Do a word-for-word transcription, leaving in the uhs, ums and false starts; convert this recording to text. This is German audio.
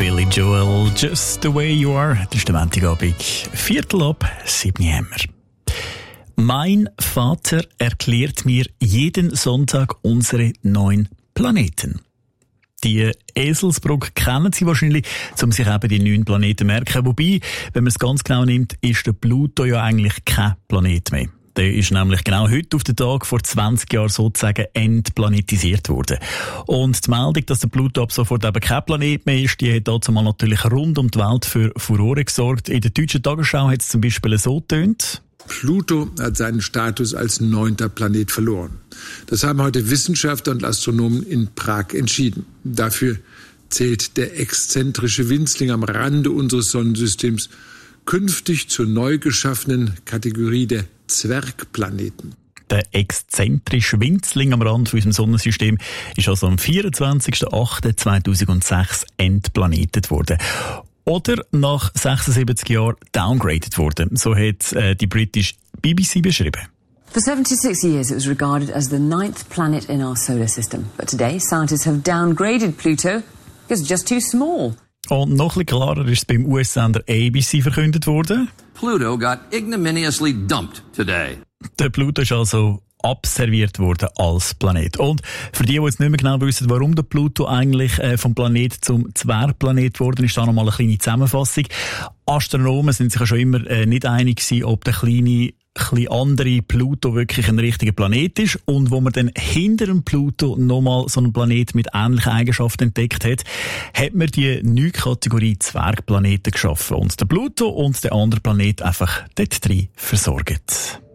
Billy Joel, Just the Way You Are. Das ist der Montagabend, Viertel ab, sieben haben wir. Mein Vater erklärt mir jeden Sonntag unsere neun Planeten. Die Eselsbrücke kennen Sie wahrscheinlich, um sich eben die neun Planeten zu merken. Wobei, wenn man es ganz genau nimmt, ist der Pluto ja eigentlich kein Planet mehr. Der ist nämlich genau heute auf den Tag vor zwanzig Jahren sozusagen entplanetisiert worden. Und die Meldung, dass der Pluto ab sofort eben kein Planet mehr ist, die hat dazu mal natürlich rund um die Welt für Furore gesorgt. In der deutschen Tagesschau hat es zum Beispiel so getönt: Pluto hat seinen Status als neunter Planet verloren. Das haben heute Wissenschaftler und Astronomen in Prag entschieden. Dafür zählt der exzentrische Winzling am Rande unseres Sonnensystems künftig zur neu geschaffenen Kategorie der Zwergplaneten. Der exzentrische Winzling am Rand von unserem Sonnensystem ist also am vierundzwanzigsten achten zweitausendsechs entplanetet worden. Oder nach sechsundsiebzig Jahren downgraded worden. So hat äh, die British B B C beschrieben. For seventy-six years it was regarded as the ninth planet in our solar system. But today scientists have downgraded Pluto because it's just too small. Und noch ein bisschen klarer ist es beim U S-Sender A B C verkündet worden. Pluto got ignominiously dumped today. Der Pluto ist also abserviert worden als Planet. Und für die, die jetzt nicht mehr genau wissen, warum der Pluto eigentlich äh, vom Planet zum Zwergplanet geworden ist, da nochmal eine kleine Zusammenfassung. Astronomen sind sich ja schon immer äh, nicht einig gewesen, ob der kleine ein andere Pluto wirklich ein richtiger Planet ist. Und wo man dann hinter dem Pluto nochmal so einen Planet mit ähnlichen Eigenschaften entdeckt hat, hat man die neue Kategorie Zwergplaneten geschaffen und der Pluto und der andere Planet einfach dort drin versorgt.